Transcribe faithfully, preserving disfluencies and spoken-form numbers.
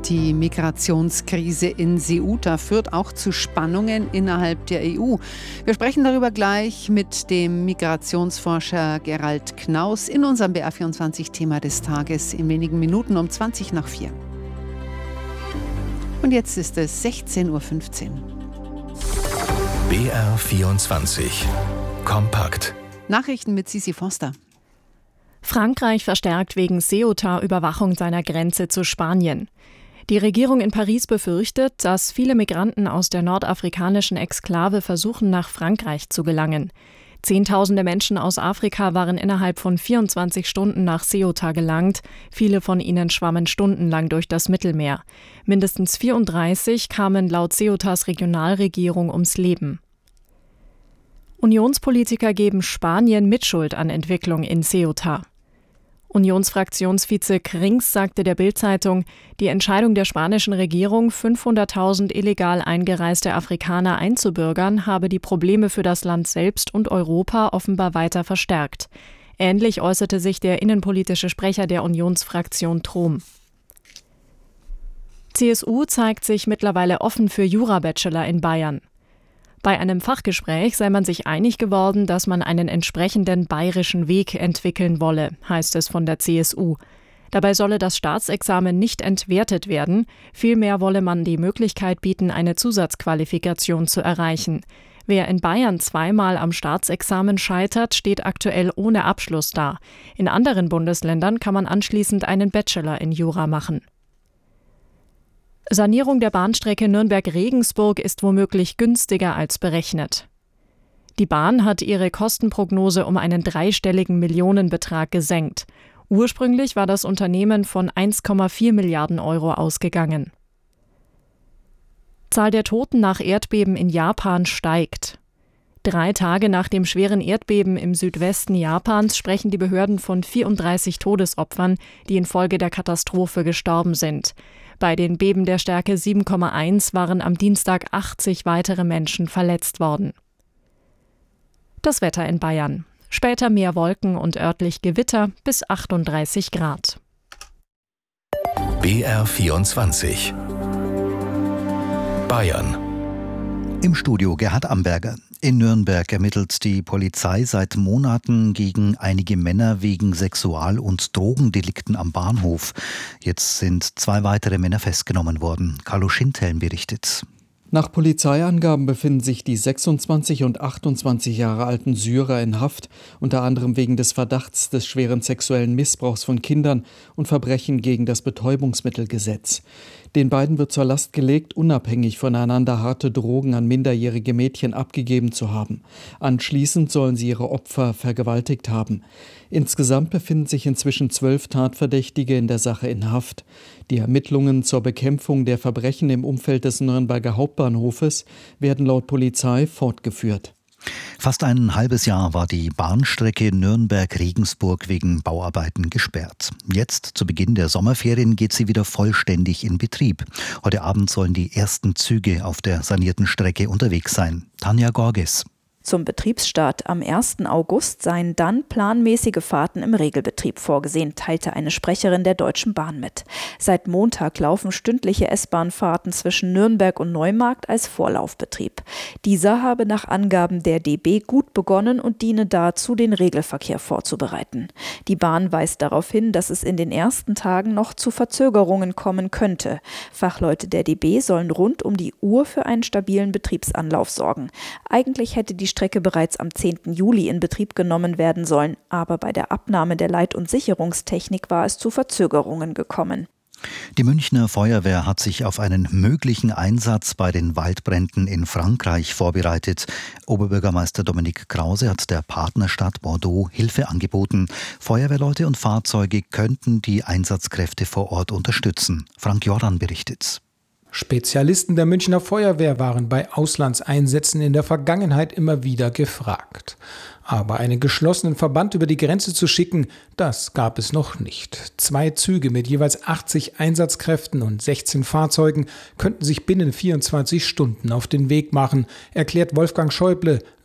Die Migrationskrise in Ceuta führt auch zu Spannungen innerhalb der E U. Wir sprechen darüber gleich mit dem Migrationsforscher Gerald Knaus in unserem B R vierundzwanzig-Thema des Tages in wenigen Minuten um zwanzig nach vier. Und jetzt ist es sechzehn Uhr fünfzehn. B R vierundzwanzig Kompakt. Nachrichten mit Sisi Foster. Frankreich verstärkt wegen Ceuta Überwachung seiner Grenze zu Spanien. Die Regierung in Paris befürchtet, dass viele Migranten aus der nordafrikanischen Exklave versuchen, nach Frankreich zu gelangen. Zehntausende Menschen aus Afrika waren innerhalb von vierundzwanzig Stunden nach Ceuta gelangt. Viele von ihnen schwammen stundenlang durch das Mittelmeer. Mindestens vierunddreißig kamen laut Ceutas Regionalregierung ums Leben. Unionspolitiker geben Spanien Mitschuld an Entwicklung in Ceuta. Unionsfraktionsvize Krings sagte der Bild-Zeitung, die Entscheidung der spanischen Regierung, fünfhunderttausend illegal eingereiste Afrikaner einzubürgern, habe die Probleme für das Land selbst und Europa offenbar weiter verstärkt. Ähnlich äußerte sich der innenpolitische Sprecher der Unionsfraktion Trom. C S U zeigt sich mittlerweile offen für Jura-Bachelor in Bayern. Bei einem Fachgespräch sei man sich einig geworden, dass man einen entsprechenden bayerischen Weg entwickeln wolle, heißt es von der C S U. Dabei solle das Staatsexamen nicht entwertet werden, vielmehr wolle man die Möglichkeit bieten, eine Zusatzqualifikation zu erreichen. Wer in Bayern zweimal am Staatsexamen scheitert, steht aktuell ohne Abschluss da. In anderen Bundesländern kann man anschließend einen Bachelor in Jura machen. Sanierung der Bahnstrecke Nürnberg-Regensburg ist womöglich günstiger als berechnet. Die Bahn hat ihre Kostenprognose um einen dreistelligen Millionenbetrag gesenkt. Ursprünglich war das Unternehmen von eins Komma vier Milliarden Euro ausgegangen. Zahl der Toten nach Erdbeben in Japan steigt. Drei Tage nach dem schweren Erdbeben im Südwesten Japans sprechen die Behörden von vierunddreißig Todesopfern, die infolge der Katastrophe gestorben sind. Bei den Beben der Stärke sieben Komma eins waren am Dienstag achtzig weitere Menschen verletzt worden. Das Wetter in Bayern. Später mehr Wolken und örtlich Gewitter bis achtunddreißig Grad. B R vierundzwanzig Bayern. Im Studio Gerhard Amberger. In Nürnberg ermittelt die Polizei seit Monaten gegen einige Männer wegen Sexual- und Drogendelikten am Bahnhof. Jetzt sind zwei weitere Männer festgenommen worden. Carlo Schindhelm berichtet. Nach Polizeiangaben befinden sich die sechsundzwanzig und achtundzwanzig Jahre alten Syrer in Haft, unter anderem wegen des Verdachts des schweren sexuellen Missbrauchs von Kindern und Verbrechen gegen das Betäubungsmittelgesetz. Den beiden wird zur Last gelegt, unabhängig voneinander harte Drogen an minderjährige Mädchen abgegeben zu haben. Anschließend sollen sie ihre Opfer vergewaltigt haben. Insgesamt befinden sich inzwischen zwölf Tatverdächtige in der Sache in Haft. Die Ermittlungen zur Bekämpfung der Verbrechen im Umfeld des Nürnberger Hauptbahnhofes werden laut Polizei fortgeführt. Fast ein halbes Jahr war die Bahnstrecke Nürnberg-Regensburg wegen Bauarbeiten gesperrt. Jetzt, zu Beginn der Sommerferien, geht sie wieder vollständig in Betrieb. Heute Abend sollen die ersten Züge auf der sanierten Strecke unterwegs sein. Tanja Gorges. Zum Betriebsstart am ersten August seien dann planmäßige Fahrten im Regelbetrieb vorgesehen, teilte eine Sprecherin der Deutschen Bahn mit. Seit Montag laufen stündliche S-Bahn-Fahrten zwischen Nürnberg und Neumarkt als Vorlaufbetrieb. Dieser habe nach Angaben der D B gut begonnen und diene dazu, den Regelverkehr vorzubereiten. Die Bahn weist darauf hin, dass es in den ersten Tagen noch zu Verzögerungen kommen könnte. Fachleute der D B sollen rund um die Uhr für einen stabilen Betriebsanlauf sorgen. Eigentlich hätte die Strecke bereits am zehnten Juli in Betrieb genommen werden sollen, aber bei der Abnahme der Leit- und Sicherungstechnik war es zu Verzögerungen gekommen. Die Münchner Feuerwehr hat sich auf einen möglichen Einsatz bei den Waldbränden in Frankreich vorbereitet. Oberbürgermeister Dominik Krause hat der Partnerstadt Bordeaux Hilfe angeboten. Feuerwehrleute und Fahrzeuge könnten die Einsatzkräfte vor Ort unterstützen. Frank Jordan berichtet. Spezialisten der Münchner Feuerwehr waren bei Auslandseinsätzen in der Vergangenheit immer wieder gefragt. Aber einen geschlossenen Verband über die Grenze zu schicken, das gab es noch nicht. Zwei Züge mit jeweils achtzig Einsatzkräften und sechzehn Fahrzeugen könnten sich binnen vierundzwanzig Stunden auf den Weg machen, erklärt Wolfgang Schäuble,